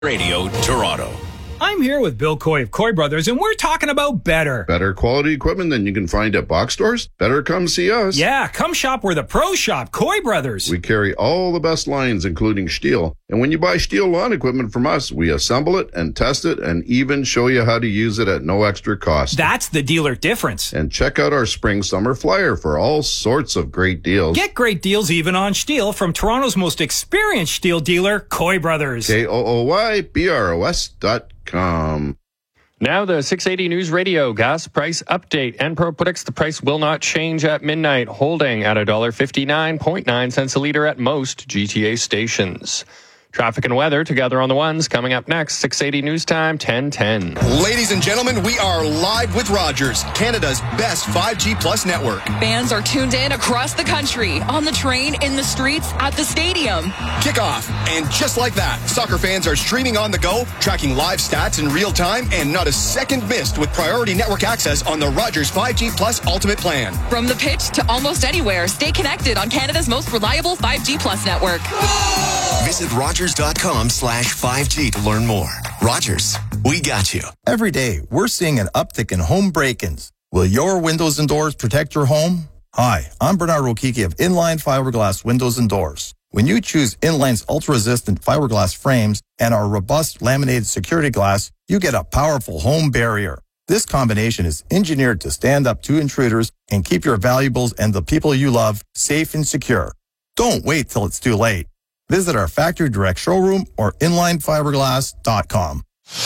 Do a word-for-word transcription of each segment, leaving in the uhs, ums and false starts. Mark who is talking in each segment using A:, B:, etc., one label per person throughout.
A: Radio, Toronto.
B: I'm here with Bill Coy of Coy Brothers, and we're talking about better.
C: Better quality equipment than you can find at box stores? Better come see us.
B: Yeah, come shop where the pros shop, Coy Brothers.
C: We carry all the best lines, including Stihl. And when you buy Stihl lawn equipment from us, we assemble it and test it and even show you how to use it at no extra cost.
B: That's the dealer difference.
C: And check out our spring summer flyer for all sorts of great deals.
B: Get great deals even on Stihl from Toronto's most experienced Stihl dealer, Coy Brothers.
C: K O O Y B R O S dot com.
D: Now the six eighty News Radio gas price update. Enpro predicts the price will not change at midnight, holding at one dollar fifty-nine point nine cents a litre at most G T A stations. Traffic and weather together on the ones coming up next. six eighty News Time, ten ten.
E: Ladies and gentlemen, we are live with Rogers, Canada's best five G plus network.
F: Fans are tuned in across the country, on the train, in the streets, at the stadium.
E: Kickoff. And just like that, soccer fans are streaming on the go, tracking live stats in real time, and not a second missed with priority network access on the Rogers five G plus Ultimate plan.
F: From the pitch to almost anywhere, stay connected on Canada's most reliable five G plus network.
G: Visit Rogers.com slash 5G to learn more. Rogers, we got you.
H: Every day, we're seeing an uptick in home break-ins. Will your windows and doors protect your home? Hi, I'm Bernard Rokiki of Inline Fiberglass Windows and Doors. When you choose Inline's ultra-resistant fiberglass frames and our robust laminated security glass, you get a powerful home barrier. This combination is engineered to stand up to intruders and keep your valuables and the people you love safe and secure. Don't wait till it's too late. Visit our factory direct showroom or inline fiberglass dot com.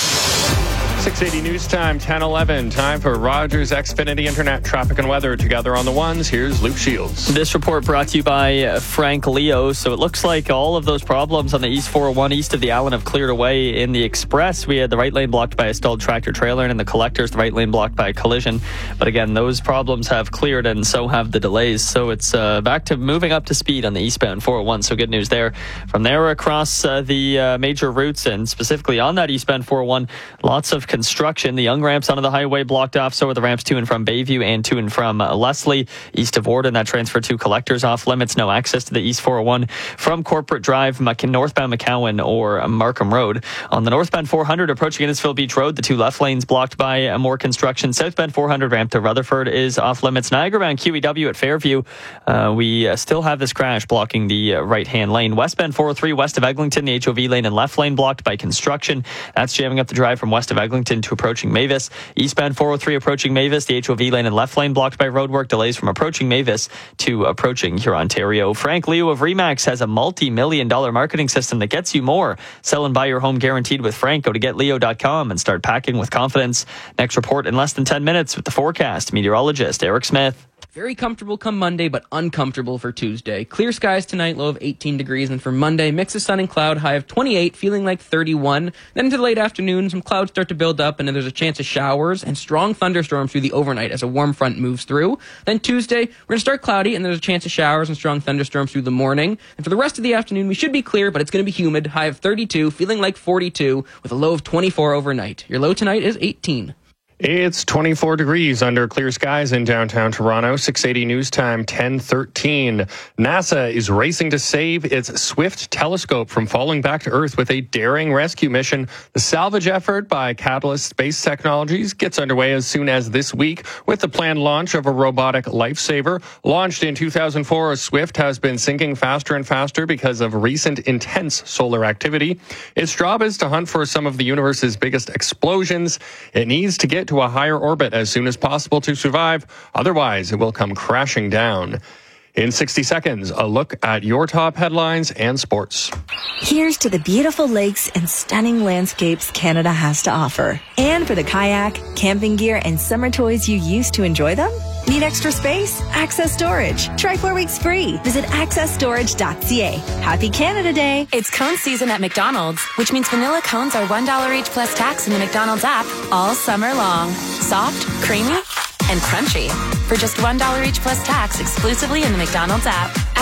D: six eighty News Time, ten eleven. Time for Rogers Xfinity Internet traffic and weather together on the ones. Here's Luke Shields.
I: This report brought to you by Frank Leo. So it looks like all of those problems on the East four oh one east of the Allen have cleared away. In the Express, we had the right lane blocked by a stalled tractor trailer, and in the Collectors, the right lane blocked by a collision. But again, those problems have cleared, and so have the delays. So it's uh, back to moving up to speed on the eastbound four oh one. So good news there. From there across uh, the uh, major routes, and specifically on that eastbound four oh one, lots of construction. The young ramps onto the highway blocked off, so are the ramps to and from Bayview and to and from uh, Leslie. East of Warden, that transfer to Collectors off limits. No access to the East four oh one from Corporate Drive, Mac- northbound McCowan or uh, Markham Road. On the northbound four hundred approaching Innisfil Beach Road, the two left lanes blocked by uh, more construction. Southbound four hundred ramp to Rutherford is off limits. Niagara bound Q E W at Fairview. Uh, we uh, still have this crash blocking the uh, right-hand lane. Westbound four oh three west of Eglinton, the H O V lane and left lane blocked by construction. That's jamming up the drive from west of Eglinton to approaching Mavis. Eastbound four oh three approaching Mavis, the H O V lane and left lane blocked by roadwork. Delays from approaching Mavis to approaching Hurontario. Frank Leo of Remax has a multi-million dollar marketing system that gets you more. Sell and buy your home guaranteed with Frank. Go to get leo dot com and start packing with confidence. Next report in less than ten minutes with the forecast. Meteorologist Eric Smith.
J: Very comfortable come Monday, but uncomfortable for Tuesday. Clear skies tonight, low of eighteen degrees. And for Monday, mix of sun and cloud, high of twenty-eight, feeling like thirty-one. Then into the late afternoon, some clouds start to build up, and then there's a chance of showers and strong thunderstorms through the overnight as a warm front moves through. Then Tuesday, we're going to start cloudy, and there's a chance of showers and strong thunderstorms through the morning. And for the rest of the afternoon, we should be clear, but it's going to be humid, high of thirty-two, feeling like forty-two, with a low of twenty-four overnight. Your low tonight is eighteen.
D: It's twenty-four degrees under clear skies in downtown Toronto. six eighty News Time, ten thirteen. NASA is racing to save its Swift telescope from falling back to Earth with a daring rescue mission. The salvage effort by Catalyst Space Technologies gets underway as soon as this week with the planned launch of a robotic lifesaver. Launched in two thousand four, Swift has been sinking faster and faster because of recent intense solar activity. Its job is to hunt for some of the universe's biggest explosions. It needs to get to a higher orbit as soon as possible to survive. Otherwise, it will come crashing down. In sixty seconds, a look at your top headlines and sports.
K: Here's to the beautiful lakes and stunning landscapes Canada has to offer. And for the kayak, camping gear, and summer toys you use to enjoy them? Need extra space? Access Storage. Try four weeks free. Visit access storage dot c a. Happy Canada Day.
L: It's cone season at McDonald's, which means vanilla cones are one dollar each plus tax in the McDonald's app all summer long. Soft, creamy, and crunchy. For just one dollar each plus tax exclusively in the McDonald's app.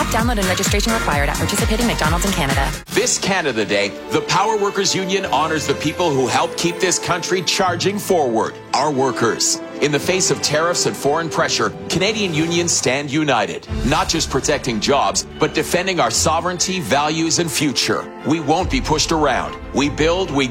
L: App download and registration required at participating McDonald's in Canada.
A: This Canada Day, the Power Workers Union honors the people who help keep this country charging forward, our workers. In the face of tariffs and foreign pressure, Canadian unions stand united, not just protecting jobs, but defending our sovereignty, values, and future. We won't be pushed around. We build, we